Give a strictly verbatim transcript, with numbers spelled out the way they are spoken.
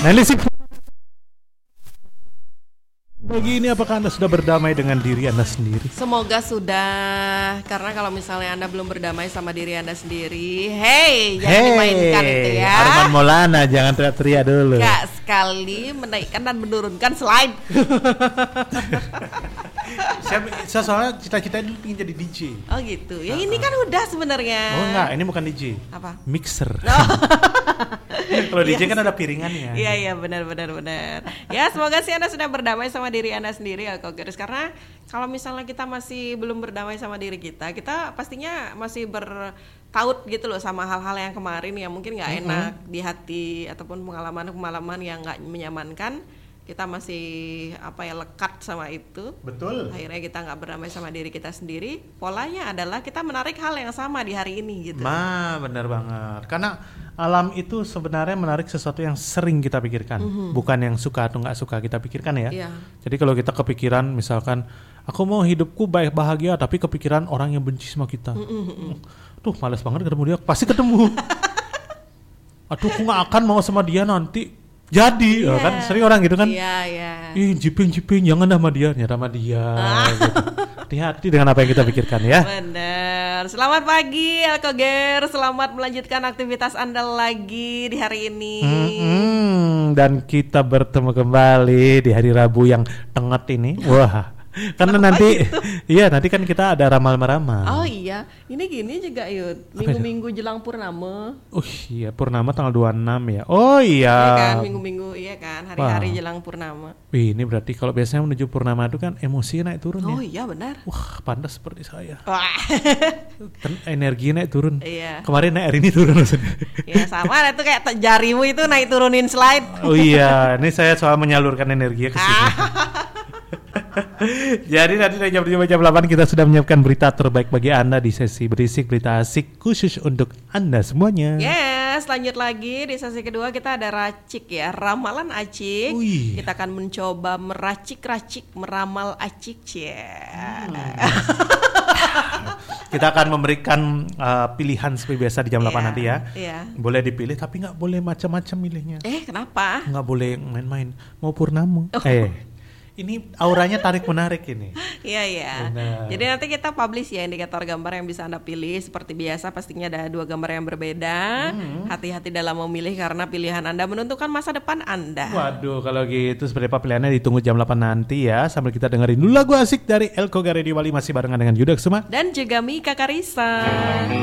Nelly Sip. Pagi ini apakah Anda sudah berdamai dengan diri Anda sendiri? Semoga sudah, karena kalau misalnya Anda belum berdamai sama diri Anda sendiri, hey, jangan hey, dimainkan itu ya. Arman Maulana, jangan teriak-teriak dulu. Gak sekali menaikkan dan menurunkan slide. saya, saya soalnya cita-cita dulu ingin jadi D J. Oh gitu, yang uh-huh. ini kan udah sebenarnya. Oh enggak, ini bukan D J. Apa? Mixer. Oh. Kalau D J yes. kan ada piringannya. Iya iya benar benar benar. Ya semoga sih Anda sudah berdamai sama diri Anda sendiri ya Kokers. Karena kalau misalnya kita masih belum berdamai sama diri kita, kita pastinya masih bertaut gitu loh sama hal-hal yang kemarin yang mungkin nggak mm-hmm. enak di hati ataupun pengalaman-pengalaman yang nggak menyamankan. Kita masih apa ya lekat sama itu. Betul. Akhirnya kita nggak berdamai sama diri kita sendiri. Polanya adalah kita menarik hal yang sama di hari ini gitu. Ma, benar banget. Karena alam itu sebenarnya menarik sesuatu yang sering kita pikirkan, mm-hmm. bukan yang suka atau nggak suka kita pikirkan ya. Yeah. Jadi kalau kita kepikiran, misalkan aku mau hidupku baik bahagia, tapi kepikiran orang yang benci sama kita, mm-hmm. tuh malas banget ketemu dia, pasti ketemu. Aduh, aku nggak akan mau sama dia nanti. Jadi, yeah. kan sering orang gitu kan. Iya, yeah, iya. Yeah. Ih, jiping jiping, jangan sama dia, nyata sama dia. Gitu. Hati-hati dengan apa yang kita pikirkan ya. Benar. Selamat pagi Alkoger, selamat melanjutkan aktivitas Anda lagi di hari ini. Mm-hmm. Dan kita bertemu kembali di hari Rabu yang tengah ini. Wah. Karena kenapa nanti gitu? Iya nanti kan kita ada ramal-meramal. Oh iya, ini gini juga Yud, minggu-minggu jelang purnama. Oh iya, purnama tanggal dua puluh enam ya. Oh iya. Iya kan, minggu-minggu iya kan, hari-hari Wah. jelang purnama. Wih, ini berarti kalau biasanya menuju purnama itu kan emosi naik turun oh, ya. Oh iya benar. Wah, pantas seperti saya. Wah. Energi naik turun. Iya. Kemarin naik, hari ini turun maksudnya. Iya sama, itu kayak jarimu itu naik turunin slide. Oh iya, ini saya soal menyalurkan energinya ke sini. Jadi nanti dari jam lima jam delapan kita sudah menyiapkan berita terbaik bagi Anda di sesi berisik berita asik khusus untuk Anda semuanya. Yes, lanjut lagi di sesi kedua kita ada racik ya, ramalan acik. Ui. Kita akan mencoba meracik-racik meramal acik ya. Hmm. Kita akan memberikan uh, pilihan seperti biasa di jam yeah, delapan nanti ya. Yeah. Boleh dipilih tapi nggak boleh macam-macam milihnya. Eh kenapa? Nggak boleh main-main. Mau purnama. Oh. Eh. Ini auranya tarik menarik ini. Iya iya. Jadi nanti kita publish ya indikator gambar yang bisa Anda pilih. Seperti biasa pastinya ada dua gambar yang berbeda. Hmm. Hati-hati dalam memilih karena pilihan Anda menentukan masa depan Anda. Waduh, kalau gitu seperti apa pilihannya ditunggu jam delapan nanti ya. Sambil kita dengerin dulu lagu asik dari Elko Garedi Wali masih barengan dengan Yuda Kusuma dan juga Mika Karisa.